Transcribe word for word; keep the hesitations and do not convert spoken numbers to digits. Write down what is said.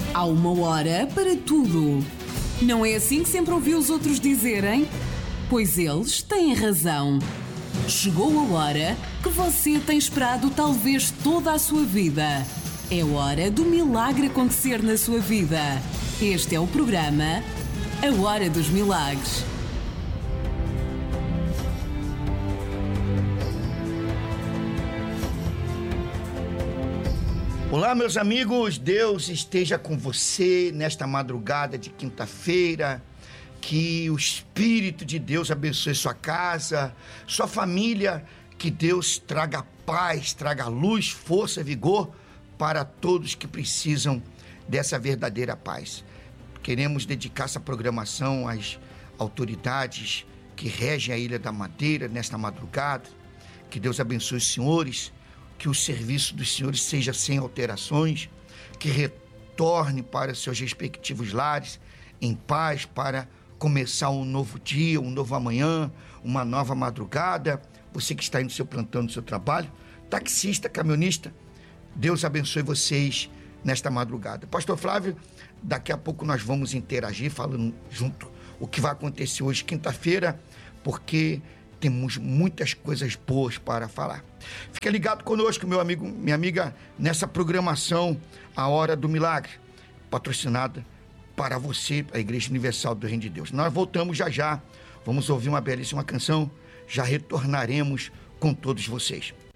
Há uma hora para tudo. Não é assim que sempre ouvi os outros dizerem? Pois eles têm razão. Chegou a hora que você tem esperado talvez toda a sua vida. É hora do milagre acontecer na sua vida. Este é o programa A Hora dos Milagres. Olá, meus amigos, Deus esteja com você nesta madrugada de quinta-feira, que o Espírito de Deus abençoe sua casa, sua família, que Deus traga paz, traga luz, força, vigor para todos que precisam dessa verdadeira paz. Queremos dedicar essa programação às autoridades que regem a Ilha da Madeira nesta madrugada, que Deus abençoe os senhores, que o serviço dos senhores seja sem alterações, que retorne para seus respectivos lares em paz para começar um novo dia, um novo amanhã, uma nova madrugada. Você que está aí no seu plantão, no seu trabalho, taxista, caminhonista, Deus abençoe vocês nesta madrugada. Pastor Flávio, daqui a pouco nós vamos interagir falando junto o que vai acontecer hoje, quinta-feira, porque temos muitas coisas boas para falar. Fica ligado conosco, meu amigo, minha amiga, nessa programação A Hora do Milagre, patrocinada para você, a Igreja Universal do Reino de Deus. Nós voltamos já já, vamos ouvir uma belíssima canção, já retornaremos com todos vocês.